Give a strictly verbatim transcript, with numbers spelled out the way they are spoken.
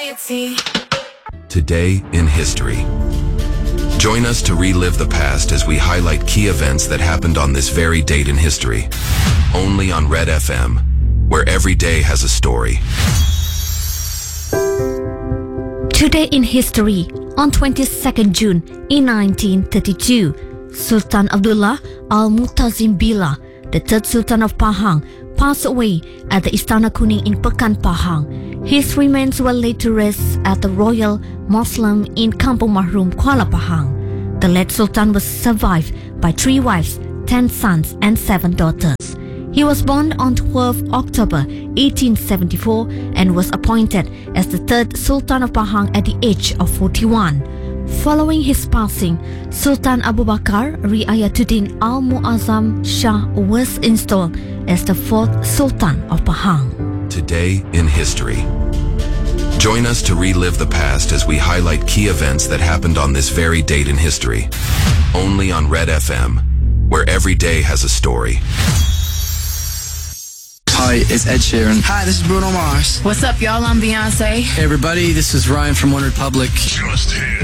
society. Today in history. Join us to relive the past as we highlight key events that happened on this very date in history. Only on Red F M, where every day has a story. Today in history, on twenty-second June in nineteen thirty-two, Sultan Abdullah Al-Mu'tasim Billah, the third Sultan of Pahang, passed away at the Istana Kuning in Pekan, Pahang. His remains were laid to rest at the Royal Mausoleum in Kampung Mahrum, Kuala Pahang. The late Sultan was survived by three wives, ten sons and seven daughters. He was born on twelfth October eighteen seventy-four and was appointed as the third Sultan of Pahang at the age of forty-one. Following his passing, Sultan Abu Bakar Riayatuddin Al-Muazzam Shah was installed as the fourth Sultan of Pahang. Today in history. Join us to relive the past as we highlight key events that happened on this very date in history. Only on Red F M, where every day has a story. Hi, it's Ed Sheeran. Hi, this is Bruno Mars. What's up, y'all? I'm Beyonce. Hey, everybody, this is Ryan from One Republic. Just hit.